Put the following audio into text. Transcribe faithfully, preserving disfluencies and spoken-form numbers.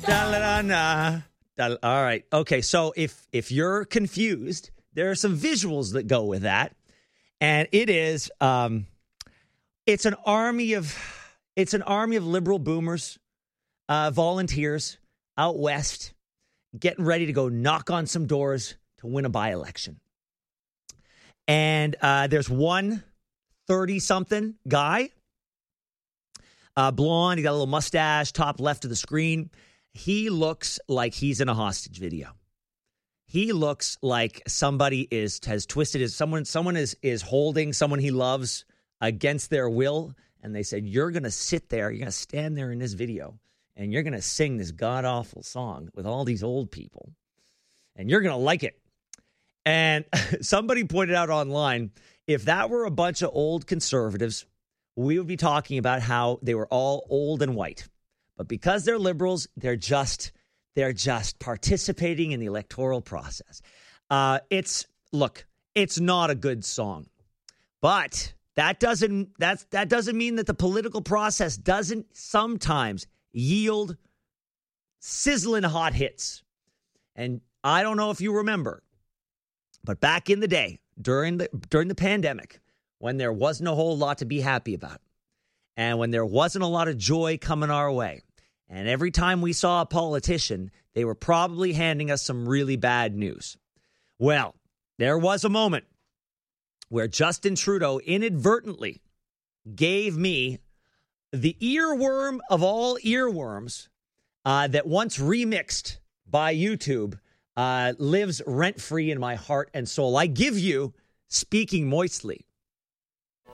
Da-la-la-na. Da- All right. Okay. So if if you're confused, there are some visuals that go with that, and it is um, it's an army of it's an army of liberal boomers, uh, volunteers out west, getting ready to go knock on some doors to win a by-election. And uh, there's one thirty-something guy, uh, blonde, he got a little mustache, top left of the screen. He looks like he's in a hostage video. He looks like somebody is has twisted his someone someone is is holding someone he loves against their will, and they said, you're going to sit there, you're going to stand there in this video, and you're going to sing this god-awful song with all these old people, and you're going to like it. And somebody pointed out online, if that were a bunch of old conservatives, we would be talking about how they were all old and white. But because they're liberals, they're just they're just participating in the electoral process. Uh, it's look, it's not a good song, but that doesn't that's that doesn't mean that the political process doesn't sometimes yield sizzling hot hits. And I don't know if you remember, but back in the day, during the during the pandemic, when there wasn't a whole lot to be happy about, and when there wasn't a lot of joy coming our way, and every time we saw a politician, they were probably handing us some really bad news. Well, there was a moment where Justin Trudeau inadvertently gave me the earworm of all earworms uh, that once remixed by YouTube uh, lives rent-free in my heart and soul. I give you Speaking Moistly.